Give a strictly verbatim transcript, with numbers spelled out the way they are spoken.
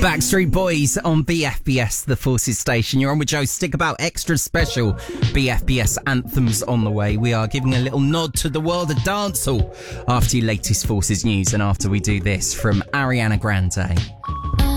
Backstreet Boys on B F B S, the Forces station. You're on with Joe Stick, about extra special B F B S anthems on the way. We are giving a little nod to the world of dancehall after your latest Forces news and after we do this from Ariana Grande.